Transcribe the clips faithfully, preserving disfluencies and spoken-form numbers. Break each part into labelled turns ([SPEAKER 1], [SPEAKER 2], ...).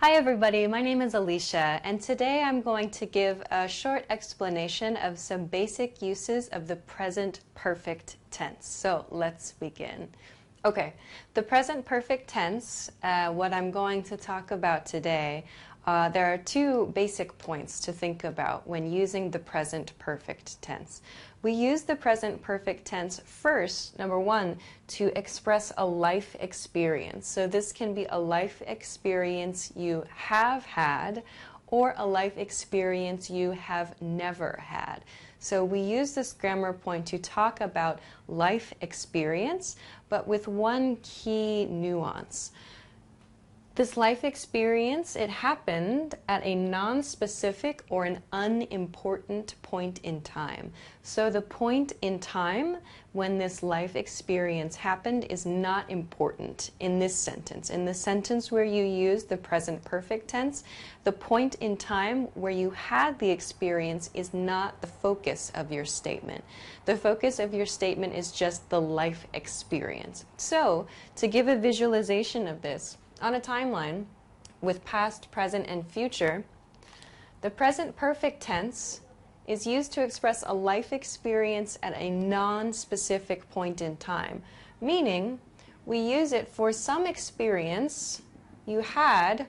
[SPEAKER 1] Hi everybody, my name is Alicia, and today I'm going to give a short explanation of some basic uses of the present perfect tense. So let's begin. Okay, the present perfect tense, uh, what I'm going to talk about today, uh, there are two basic points to think about when using the present perfect tense. We use the present perfect tense first, number one, to express a life experience. So this can be a life experience you have had or a life experience you have never had. So we use this grammar point to talk about life experience, but with one key nuance. This life experience, it happened at a non-specific or an unimportant point in time. So the point in time when this life experience happened is not important in this sentence. In the sentence where you use the present perfect tense, the point in time where you had the experience is not the focus of your statement. The focus of your statement is just the life experience. So to give a visualization of this, on a timeline with past, present, and future, the present perfect tense is used to express a life experience at a non-specific point in time, meaning we use it for some experience you had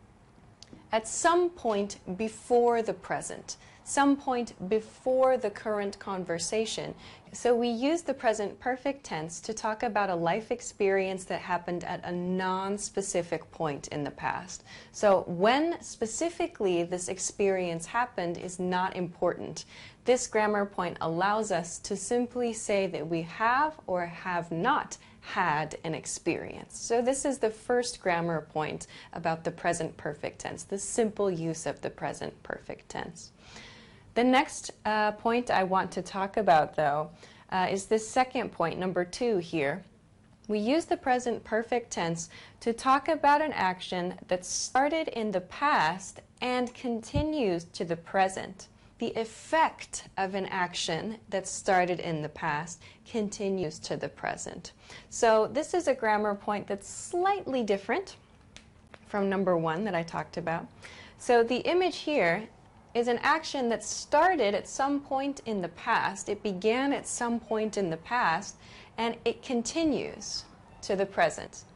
[SPEAKER 1] at some point before the present, some point before the current conversation. So we use the present perfect tense to talk about a life experience that happened at a non-specific point in the past. So when specifically this experience happened is not important. This grammar point allows us to simply say that we have or have not had an experience. So this is the first grammar point about the present perfect tense, the simple use of the present perfect tense. The next uh, point I want to talk about, though, uh, is this second point, number two here. We use the present perfect tense to talk about an action that started in the past and continues to the present. The effect of an action that started in the past continues to the present. So this is a grammar point that's slightly different from number one that I talked about. So the image here is an action that started at some point in the past. It began at some point in the past, and it continues to the present,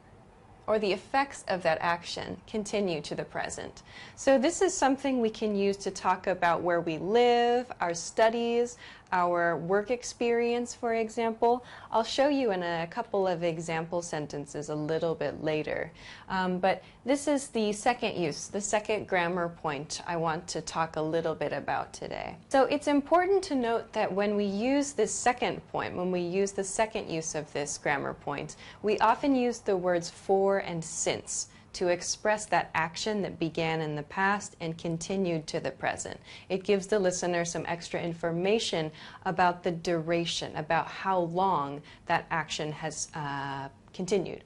[SPEAKER 1] or the effects of that action continue to the present. So this is something we can use to talk about where we live, our studies, our work experience, for example. I'll show you in a couple of example sentences a little bit later. Um, but this is the second use, the second grammar point I want to talk a little bit about today. So it's important to note that when we use this second point, when we use the second use of this grammar point, we often use the words for and since to express that action that began in the past and continued to the present. It gives the listener some extra information about the duration, about how long that action has uh, continued.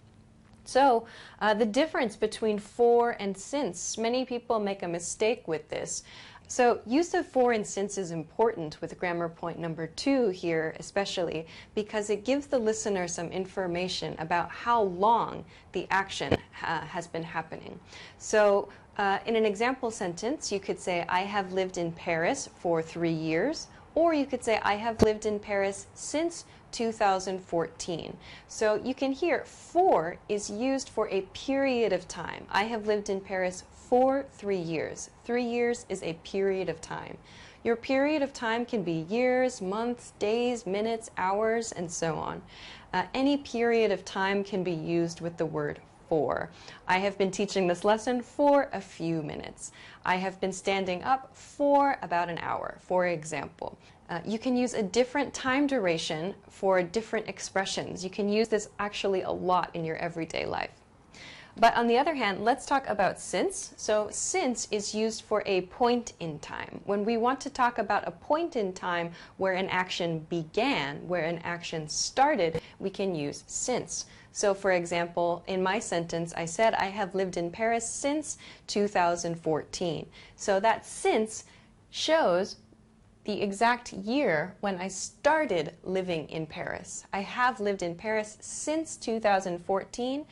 [SPEAKER 1] So uh, the difference between for and since, many people make a mistake with this. So use of for and since is important with grammar point number two here, especially because it gives the listener some information about how long the action uh, has been happening. So uh, in an example sentence, you could say, I have lived in Paris for three years, or you could say, I have lived in Paris since two thousand fourteen. So you can hear for is used for a period of time. I have lived in Paris for three years. Three years is a period of time. Your period of time can be years, months, days, minutes, hours, and so on. Uh, any period of time can be used with the word for. I have been teaching this lesson for a few minutes. I have been standing up for about an hour, for example. Uh, you can use a different time duration for different expressions. You can use this actually a lot in your everyday life. But on the other hand, let's talk about since. So since is used for a point in time. When we want to talk about a point in time where an action began, where an action started, we can use since. So for example, in my sentence, I said I have lived in Paris since two thousand fourteen. So that since shows the exact year when I started living in Paris. I have lived in Paris since two thousand fourteen,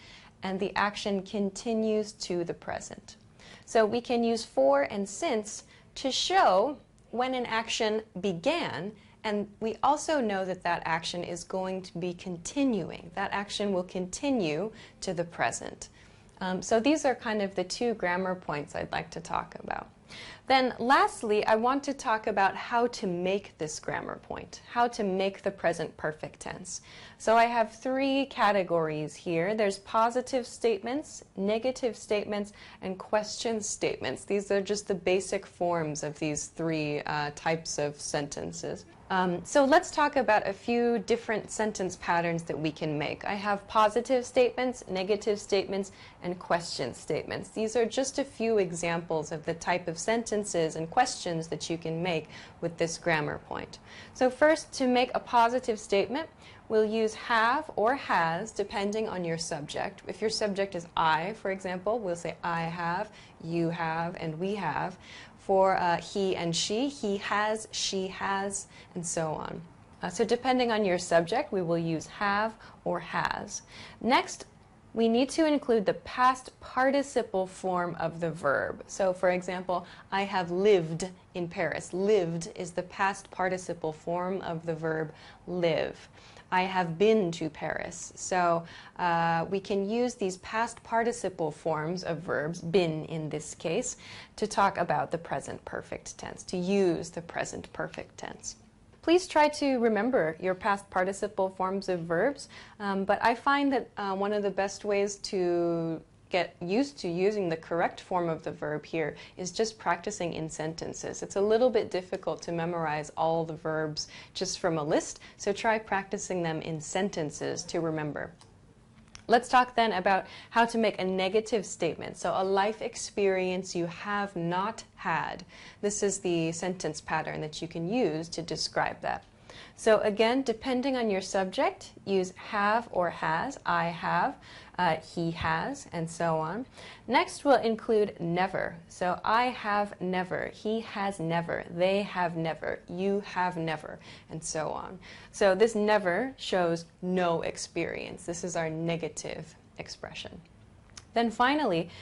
[SPEAKER 1] and the action continues to the present. So we can use for and since to show when an action began, and we also know that that action is going to be continuing. That action will continue to the present. Um, so these are kind of the two grammar points I'd like to talk about. Then lastly, I want to talk about how to make this grammar point, how to make the present perfect tense. So I have three categories here. There's positive statements, negative statements, and question statements. These are just the basic forms of these three uh, types of sentences. Um, so let's talk about a few different sentence patterns that we can make. I have positive statements, negative statements, and question statements. These are just a few examples of the type of sentences and questions that you can make with this grammar point. So first, to make a positive statement, we'll use have or has depending on your subject. If your subject is I, for example, we'll say I have, you have, and we have. For uh, he and she, he has, she has, and so on. Uh, so depending on your subject, we will use have or has. Next, we need to include the past participle form of the verb. So for example, I have lived in Paris. Lived is the past participle form of the verb live. I have been to Paris. So uh, we can use these past participle forms of verbs, been in this case, to talk about the present perfect tense, to use the present perfect tense. Please try to remember your past participle forms of verbs, um, but I find that uh, one of the best ways to get used to using the correct form of the verb here is just practicing in sentences. It's a little bit difficult to memorize all the verbs just from a list, so try practicing them in sentences to remember. Let's talk then about how to make a negative statement. So a life experience you have not had. This is the sentence pattern that you can use to describe that. So again, depending on your subject, use have or has. I have, uh, he has, and so on. Next, we'll include never. So I have never, he has never, they have never, you have never, and so on. So this never shows no experience. This is our negative expression. Then finally,